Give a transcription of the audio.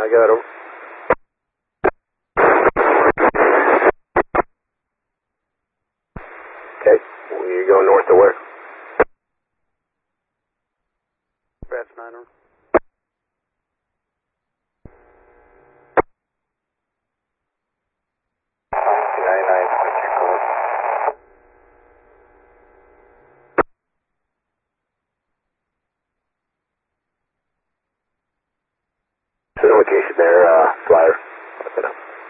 I got him. Okay, you go north to where?